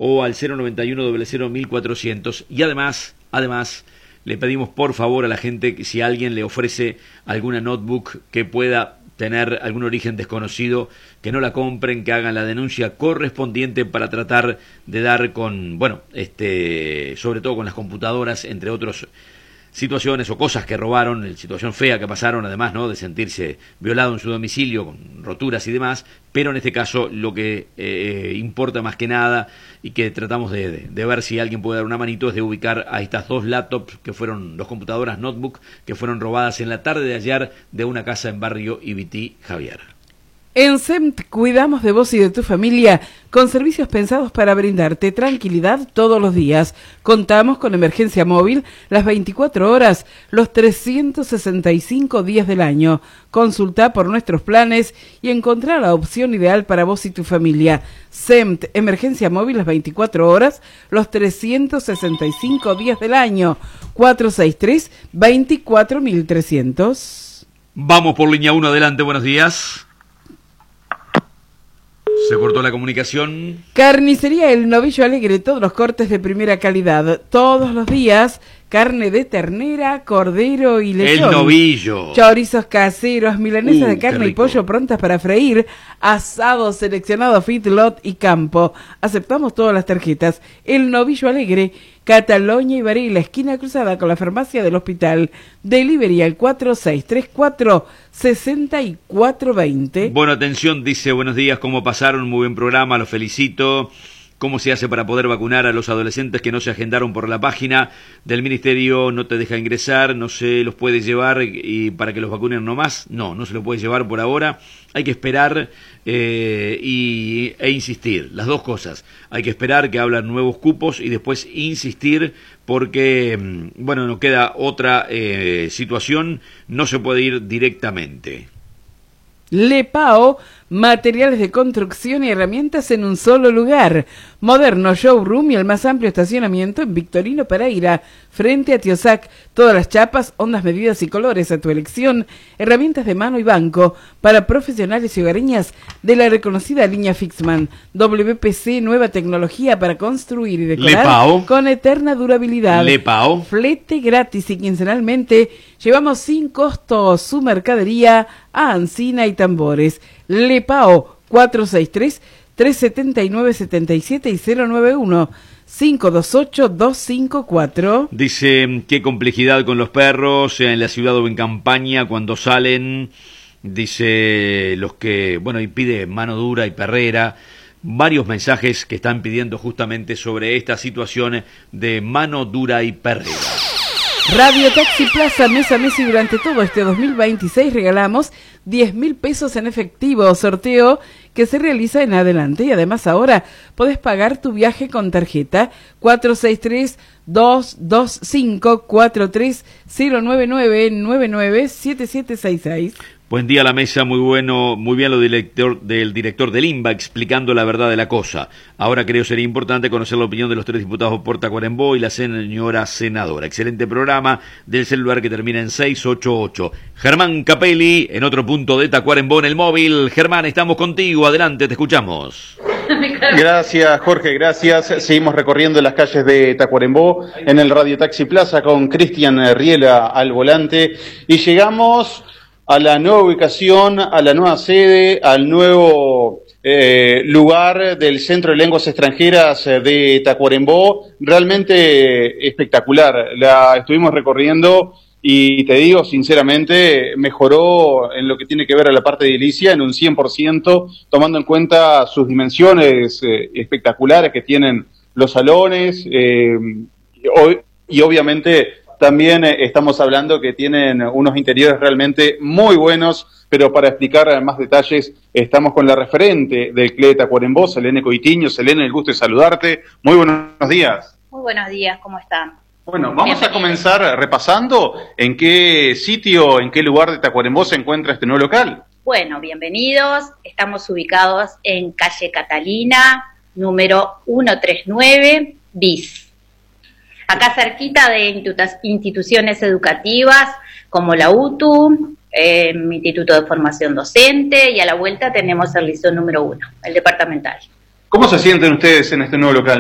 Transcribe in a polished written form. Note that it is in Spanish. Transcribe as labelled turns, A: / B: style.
A: o al 091-00-1400. Y además, le pedimos por favor a la gente que si alguien le ofrece alguna notebook que pueda tener algún origen desconocido, que no la compren, que hagan la denuncia correspondiente para tratar de dar con, sobre todo con las computadoras, entre otros situaciones o cosas que robaron, situación fea que pasaron, además, ¿no?, de sentirse violado en su domicilio, con roturas y demás, pero en este caso lo que importa más que nada y que tratamos de ver si alguien puede dar una manito es de ubicar a estas dos laptops que fueron, dos computadoras notebook, que fueron robadas en la tarde de ayer de una casa en barrio Ibití, Javier.
B: En SEMT cuidamos de vos y de tu familia con servicios pensados para brindarte tranquilidad todos los días. Contamos con emergencia móvil las 24 horas, los 365 días del año. Consulta por nuestros planes y encontrá la opción ideal para vos y tu familia. SEMT, emergencia móvil las 24 horas, los 365 días del año. 463-24300.
A: Vamos por línea 1, adelante, buenos días. Se cortó la comunicación.
B: Carnicería El Novillo Alegre, todos los cortes de primera calidad, todos los días, carne de ternera, cordero y lechón.
A: El Novillo.
B: Chorizos caseros, milanesas de carne y pollo prontas para freír, asado seleccionado feedlot y campo. Aceptamos todas las tarjetas. El Novillo Alegre, Cataluña y Varela, esquina cruzada con la farmacia del hospital. Delivery al 4634-6420.
A: Bueno, atención, dice, buenos días, ¿cómo pasaron? Muy buen programa, los felicito. ¿Cómo se hace para poder vacunar a los adolescentes que no se agendaron por la página del ministerio? No te deja ingresar, no se los puede llevar y para que los vacunen nomás. No se lo puede llevar por ahora. Hay que esperar e insistir, las dos cosas. Hay que esperar que abran nuevos cupos y después insistir porque, no queda otra situación, no se puede ir directamente.
B: Lepao, materiales de construcción y herramientas en un solo lugar. Moderno showroom y el más amplio estacionamiento en Victorino Pereira, frente a Tiosac. Todas las chapas, ondas, medidas y colores a tu elección. Herramientas de mano y banco para profesionales y hogareñas de la reconocida línea Fixman. WPC, nueva tecnología para construir y decorar
A: Lepao,
B: con eterna durabilidad.
A: Lepao.
B: Flete gratis y quincenalmente llevamos sin costo su mercadería a Ancina y Tambores. Lepao 463-379-77 y 091-528-254.
A: Dice, qué complejidad con los perros en la ciudad o en campaña cuando salen. Dice, los que, y pide mano dura y perrera. Varios mensajes que están pidiendo justamente sobre esta situación de mano dura y perrera.
B: Radio Taxi Plaza, mes a mes y durante todo este 2026 regalamos 10.000 pesos en efectivo, sorteo que se realiza en adelante y además ahora podés pagar tu viaje con tarjeta 463-225-43-099-99-7766.
A: Buen día a la mesa, muy bien lo del director del INBA explicando la verdad de la cosa. Ahora creo sería importante conocer la opinión de los 3 diputados por Tacuarembó y la señora senadora. Excelente programa del celular que termina en 688. Germán Capelli, en otro punto de Tacuarembó en el móvil. Germán, estamos contigo, adelante, te escuchamos.
C: Gracias, Jorge, gracias. Seguimos recorriendo las calles de Tacuarembó en el Radio Taxi Plaza con Cristian Riela al volante y llegamos a la nueva ubicación, a la nueva sede, al nuevo lugar del Centro de Lenguas Extranjeras de Tacuarembó. Realmente espectacular. La estuvimos recorriendo y te digo, sinceramente, mejoró en lo que tiene que ver a la parte de edilicia en un 100%, tomando en cuenta sus dimensiones espectaculares que tienen los salones y obviamente también estamos hablando que tienen unos interiores realmente muy buenos, pero para explicar más detalles estamos con la referente del CLE de Tacuarembó, Selene Coitiño. Selene, el gusto de saludarte. Muy buenos días.
D: Muy buenos días, ¿cómo están?
C: Bueno, vamos a comenzar repasando en qué sitio, en qué lugar de Tacuarembó se encuentra este nuevo local.
D: Bueno, bienvenidos. Estamos ubicados en calle Catalina, número 139, bis. Acá cerquita de instituciones educativas como la UTU, Instituto de Formación Docente, y a la vuelta tenemos el liceo número 1, el departamental.
C: ¿Cómo se sienten ustedes en este nuevo local?